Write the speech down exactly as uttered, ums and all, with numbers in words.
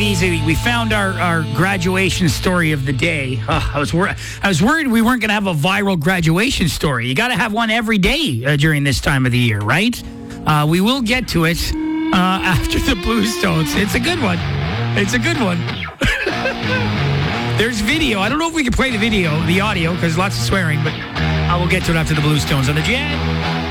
easy. We found our, our graduation story of the day. Uh, I was wor- I was worried we weren't going to have a viral graduation story. You got to have one every day uh, during this time of the year, right? Uh, we will get to it uh, after the Bluestones. It's a good one. It's a good one. There's video. I don't know if we can play the video, the audio, because lots of swearing, but I will get to it after the Bluestones on the Jet.